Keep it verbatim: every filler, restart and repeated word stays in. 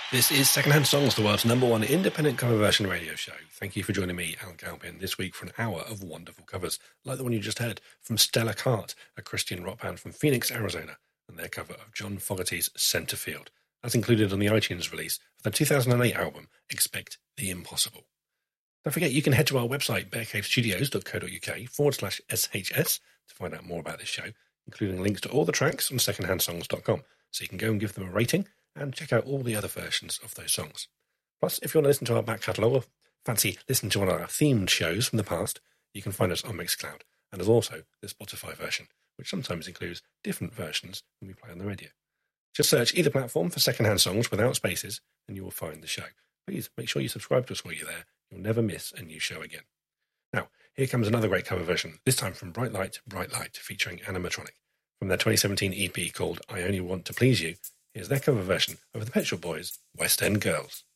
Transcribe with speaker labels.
Speaker 1: This is Secondhand Songs, the world's number one independent cover version radio show. Thank you for joining me, Al Galpin, this week for an hour of wonderful covers, like the one you just heard from Stella Cart, a Christian rock band from Phoenix, Arizona, and their cover of John Fogerty's Centerfield. That's included on the iTunes release of the two thousand eight album, Expect the Impossible. Don't forget, you can head to our website, bearcavestudios.co.uk forward slash SHS to find out more about this show, including links to all the tracks on secondhand songs dot com, so you can go and give them a rating and check out all the other versions of those songs. Plus, if you want to listen to our back catalogue or fancy listening to one of our themed shows from the past, you can find us on Mixcloud. And there's also the Spotify version, which sometimes includes different versions than we play on the radio. Just search either platform for Secondhand Songs without spaces, and you will find the show. Please make sure you subscribe to us while you're there. You'll never miss a new show again. Now, here comes another great cover version, this time from Bright Light, Bright Light, featuring Animatronic. From their twenty seventeen E P called I Only Want to Please You, here's their cover version of the Pet Shop Boys' West End Girls.